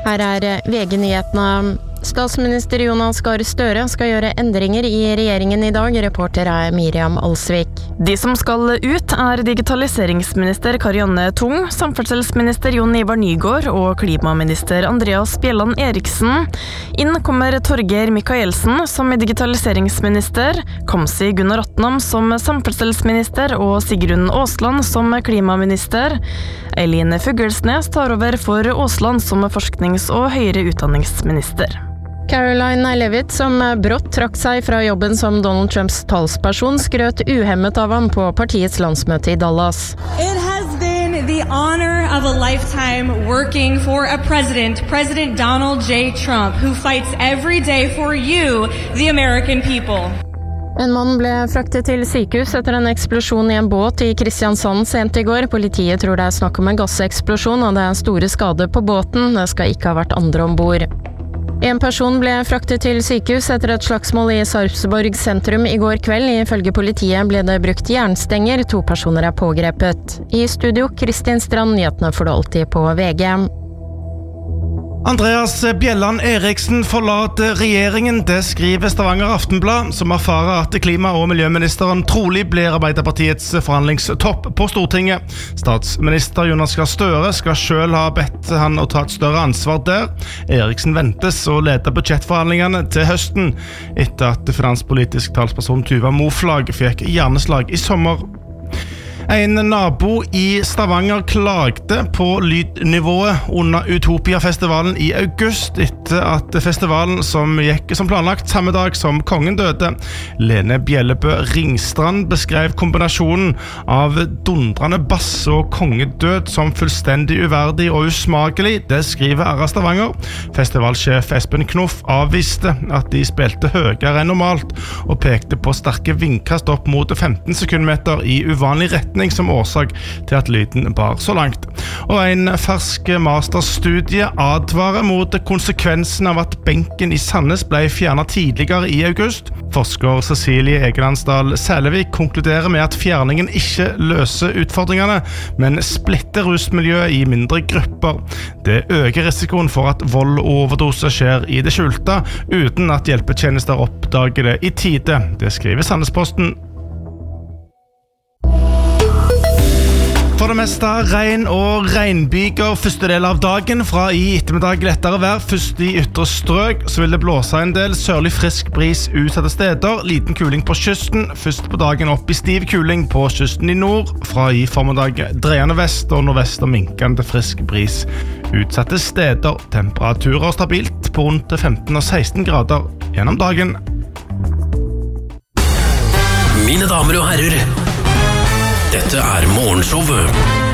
Her VG-nyhetene. Statsminister Jonas Gahr Støre skal gjøre endringer i regjeringen i dag. Reporter Miriam Alsvik. De som skal ut digitaliseringsminister Karianne Tung, samferdselsminister Jon Ivar Nygård og klimaminister Andreas Bjelland Eriksen. Inn kommer Torgeir Micaelsen som digitaliseringsminister, Kamzy Gunnar Ratnam som samferdselsminister og Sigrun Aasland som klimaminister. Eileen Fuglesnes tar over for Aasland som forsknings- og høyere utdanningsminister. Caroline Leavitt, som brått trakk seg fra jobben som Donald Trumps talsperson, skrøt uhemmet av ham på partiets landsmøte i Dallas. It has been the honor of a lifetime working for a President Donald J. Trump, who fights every day for you, the American people. En mann ble fraktet til sykehus etter en eksplosjon i en båt i Kristiansand sent i går. Politiet tror det snakk om en gasseksplosjon, og det store skader på båten. Det skal ikke ha vært andre ombord. En person ble fraktet til sykehus etter et slagsmål i Sarpsborg sentrum i går kveld. Ifølge politiet ble det brukt jernstenger. 2 personer pågrepet. I studio, Kristin Strand, nyhetene får du alltid på VG. Andreas Bjelland Eriksen forlater regjeringen, det skriver Stavanger Aftenblad, som erfarer at klima- og miljøministeren trolig blir Arbeiderpartiets forhandlingstopp på Stortinget. Statsminister Jonas Gahr Støre skal selv ha bedt han å ta et større ansvar der. Eriksen ventes å lede budsjettforhandlingene til høsten, etter at finanspolitisk talsperson Tuva Moflag fikk hjerneslag i sommer. En nabo i Stavanger klagde på lydnivået under Utopia-festivalen i august etter at festivalen som gikk som planlagt samme dag som kongen døde. Lene Bjellebø Ringstrand beskrev kombinasjonen av dundrende bass og kongedød som fullstendig uverdig og usmakelig. Det skriver RA Stavanger. Festivalsjef Espen Knoff avviste at de spilte høyere enn normalt og pekte på sterke vindkast opp mot 15 sekundmeter i uvanlig retning som årsak til at lyden bar så langt. Og en fersk masterstudie advarer mot konsekvensen av at benken i Sandnes ble fjernet tidligere i august. Forsker Cecilie Egelandsdal Sælevik konkluderer med at fjerningen ikke løser utfordringene, men splitter rusmiljøet i mindre grupper. Det øker risikoen for at vold og overdose skjer i det skjulte, uten at hjelpetjenester oppdager det i tide. Det skriver Sandnesposten. For det meste regn og regnbyger første del av dagen. Fra i ettermiddag lettere vær. Først i ytre strøk så vil det blåse en del. Sørlig frisk bris utsatte steder. Liten kuling på kysten. Først på dagen opp i stiv kuling på kysten i nord. Fra i formiddag dreiende vest og nordvest og minkende frisk bris utsatte steder. Temperaturer stabilt på rundt 15 og 16 grader gjennom dagen. Mine damer og herrer, dette Morgenshowet